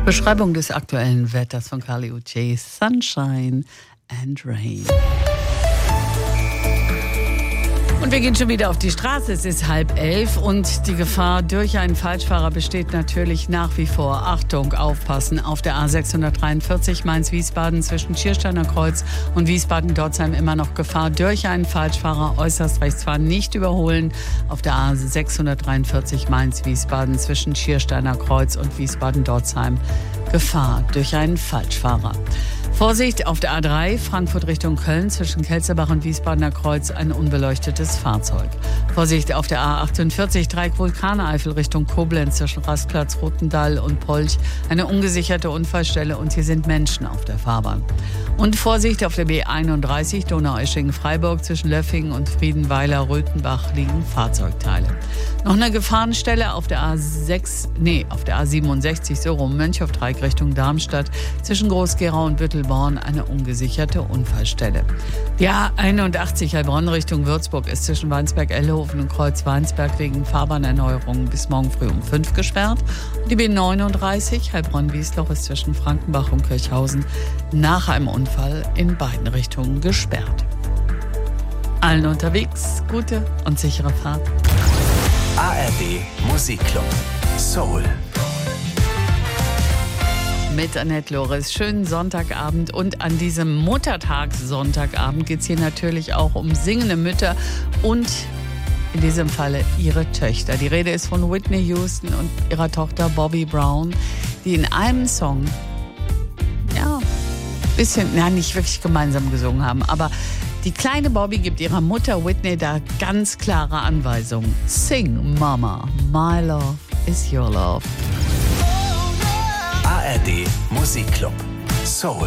Beschreibung des aktuellen Wetters von Carly Uchey, Sunshine and Rain. Und wir gehen schon wieder auf die Straße. Es ist 10:30 und die Gefahr durch einen Falschfahrer besteht natürlich nach wie vor. Achtung, aufpassen. Auf der A643 Mainz-Wiesbaden zwischen Schiersteiner Kreuz und Wiesbaden-Dorzheim immer noch Gefahr durch einen Falschfahrer. Äußerst rechts fahren, nicht überholen. Auf der A643 Mainz-Wiesbaden zwischen Schiersteiner Kreuz und Wiesbaden-Dorzheim Gefahr durch einen Falschfahrer. Vorsicht auf der A3 Frankfurt Richtung Köln zwischen Kelzerbach und Wiesbadener Kreuz ein unbeleuchtetes Fahrzeug. Vorsicht auf der A48 Dreieck Vulkaneifel Richtung Koblenz zwischen Rastplatz Rotendall und Polch eine ungesicherte Unfallstelle und hier sind Menschen auf der Fahrbahn. Und Vorsicht auf der B31 Donaueschingen-Freiburg zwischen Löffingen und Friedenweiler-Röthenbach liegen Fahrzeugteile. Noch eine Gefahrenstelle auf der A67 so rum Mönchhoff-Dreieck Richtung Darmstadt zwischen Groß-Gerau und Büttelborn eine ungesicherte Unfallstelle. Die A81 Heilbronn Richtung Würzburg ist zwischen Weinsberg-Ellhofen und Kreuz-Weinsberg wegen Fahrbahnerneuerungen bis morgen früh um 5 gesperrt. Und die B39 Heilbronn-Wiesloch ist zwischen Frankenbach und Kirchhausen nach einem Unfall in beiden Richtungen gesperrt. Allen unterwegs gute und sichere Fahrt. ARD Musikclub Soul. Mit Annette Loris. Schönen Sonntagabend und an diesem Muttertagssonntagabend geht es hier natürlich auch um singende Mütter und in diesem Falle ihre Töchter. Die Rede ist von Whitney Houston und ihrer Tochter Bobby Brown, die in einem Song, nicht wirklich gemeinsam gesungen haben, aber die kleine Bobby gibt ihrer Mutter Whitney da ganz klare Anweisungen. Sing, Mama, my love is your love. ARD Musikclub.